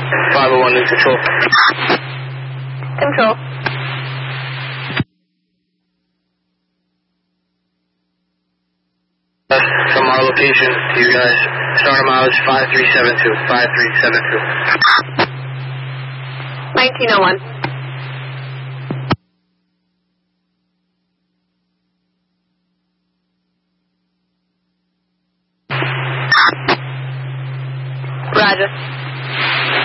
501 New Control. Control. From our location to you guys, starter mileage 5372. 1901. Roger.